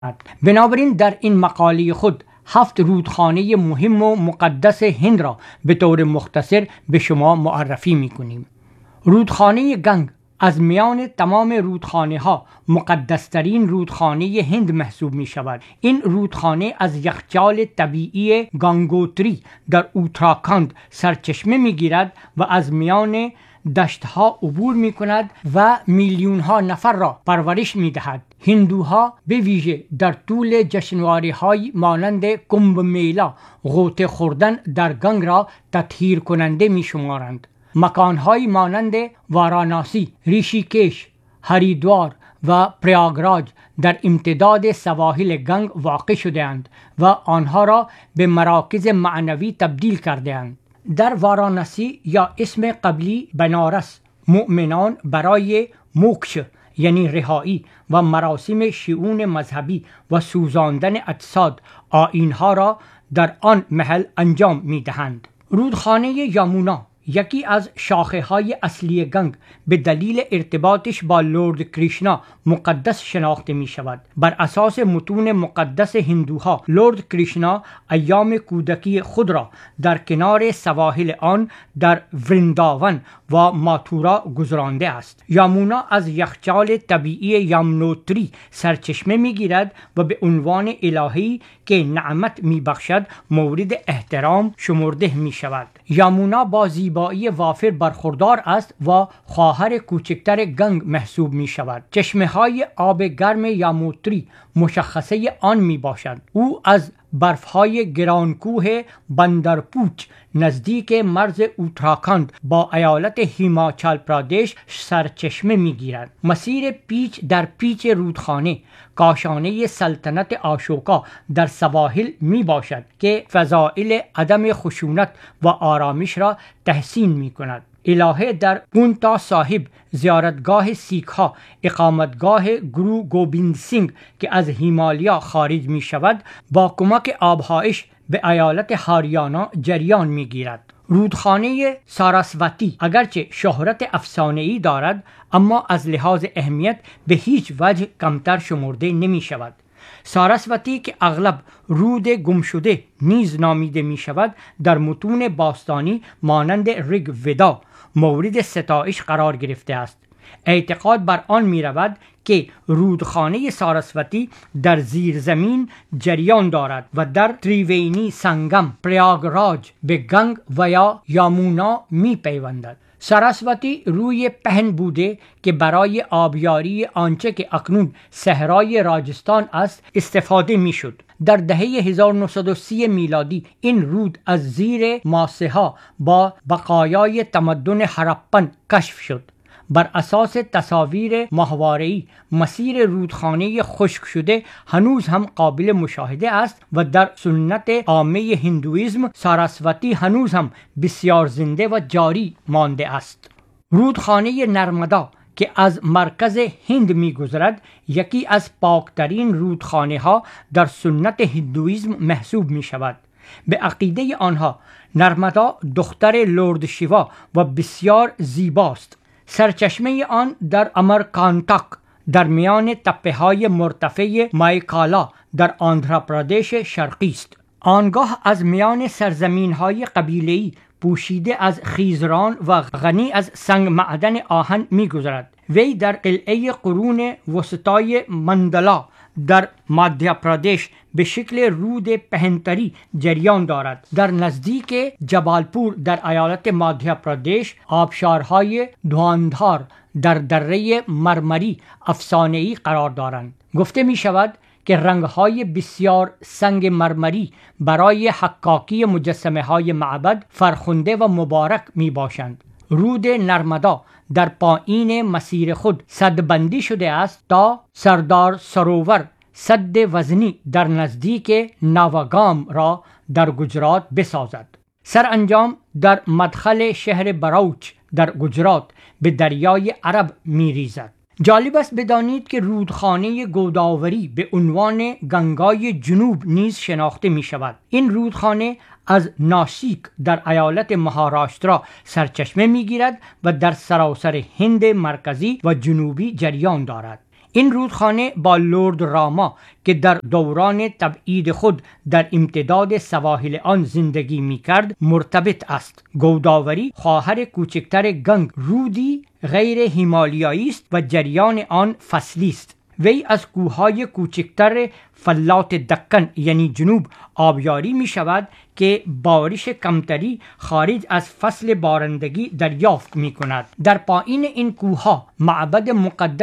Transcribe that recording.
بنابراین در این مقاله خود 7 رودخانه مهم و مقدس هند را به طور مختصر به شما معرفی می‌کنیم. رودخانه گنگ از میان تمام رودخانه ها مقدسترین رودخانه هند محسوب می شود. این رودخانه از یخچال طبیعی گانگوتری در اتراکاند سرچشمه می گیرد و از میان دشتها عبور می کند و میلیون ها نفر را پرورش می دهد. هندوها به ویژه در طول جشنواره های مانند کمب میلا غوطه خوردن در گنگ را تطهیر کننده می شمارند. مکان‌های مانند واراناسی، ریشیکیش، هریدوار و پریاگراج در امتداد سواحل گنگ واقع شده‌اند و آنها را به مراکز معنوی تبدیل کرده‌اند. در واراناسی یا اسم قبلی بنارس، مؤمنان برای موکش یعنی رهایی و مراسم شئون مذهبی و سوزاندن اجساد آیین‌ها را در آن محل انجام می‌دهند. رودخانه یامونا یکی از شاخه‌های اصلی گنگ به دلیل ارتباطش با لرد کریشنا مقدس شناخته می شود. بر اساس متون مقدس هندوها لرد کریشنا ایام کودکی خود را در کنار سواحل آن در ورنداون و ماتورا گذرانده است. یامونا از یخچال طبیعی یامنوتری سرچشمه می گیرد و به عنوان الهی که نعمت می بخشد مورد احترام شمرده می شود. یامونا با زیبایی وافر برخوردار است و خواهر کوچکتر گنگ محسوب می شود. چشمه های آب گرم یاموتری مشخصه آن می باشد. او از برفهای گرانکوه بندرپوچ نزدیک مرز اتراکاند با ایالت هیماچال پرادش سرچشمه می گیرد. مسیر پیچ در پیچ رودخانه کاشانه سلطنت آشوکا در سواحل می باشد که فضائل عدم خشونت و آرامش را تحسین می کند. الهه در پونتا صاحب زیارتگاه سیکھ ها اقامتگاه گرو گوبیند سینگ که از هیمالیا خارج می شود با کمک آبهایش به ایالت هاریانا جریان می گیرد. رودخانه ساراسواتی اگرچه شهرت افسانه‌ای دارد اما از لحاظ اهمیت به هیچ وجه کمتر شمرده نمی شود. ساراسواتی که اغلب رود گمشده نیز نامیده می شود در متون باستانی مانند ریگ ودا مورد ستایش قرار گرفته است. اعتقاد بر آن می رود که رودخانه ساراسواتی در زیر زمین جریان دارد و در تریوینی سنگم پریاگراج به گنگ و یا یامونا می پیوندد. ساراسواتی روی پهن بوده که برای آبیاری آنچه که اکنون صحرای راجستان است استفاده می شد. در دهه 1930 میلادی این رود از زیر ماسه ها با بقایای تمدن هراپن کشف شد. بر اساس تصاویر ماهواره‌ای مسیر رودخانه خشک شده هنوز هم قابل مشاهده است و در سنت عامه هندویسم ساراسواتی هنوز هم بسیار زنده و جاری مانده است. رودخانه نرمدا که از مرکز هند می‌گذرد یکی از پاکترین رودخانه ها در سنت هندویسم محسوب می شود. به عقیده آنها نرمدا دختر لرد شیوا و بسیار زیباست. سرچشمه آن در امرکانتاک در میان تپه‌های مرتفع مایکالا در آندھراپردیش شرقی است. آنگاه از میان سرزمین‌های قبیله‌ای پوشیده از خیزران و غنی از سنگ معدن آهن می‌گذرد. وی در قلعه قرون وسطای مندلا در مادھیا پردیش به شکل رود پهنتری جریان دارد. در نزدیک جبالپور در ایالت مادھیا پردیش آبشارهای دواندھار در دره مرمری افسانه‌ای قرار دارند. گفته می شود که رنگهای بسیار سنگ مرمری برای حکاکی مجسمه های معبد فرخنده و مبارک می باشند. رود نرمدا در پایین مسیر خود سدبندی شده است تا سردار سروور سد وزنی در نزدیک ناوگام را در گجرات بسازد. سرانجام در مدخل شهر براوچ در گجرات به دریای عرب می ریزد. جالب است بدانید که رودخانه گوداوری به عنوان گنگای جنوب نیز شناخته می شود. این رودخانه از ناسیک در ایالت مهاراشترا سرچشمه می گیرد و در سراسر هند مرکزی و جنوبی جریان دارد. این رودخانه با لرد راما که در دوران تبعید خود در امتداد سواحل آن زندگی می کرد مرتبط است. گوداوری خواهر کوچکتر گنگ رودی غیر هیمالیایی است و جریان آن فصلی است. وی از کوههای کوچکتر فلات دکن یعنی جنوب آبیاری می شود که بارش کمتری خارج از فصل بارندگی دریافت می کند. در پایین این کوهها معبد مقدس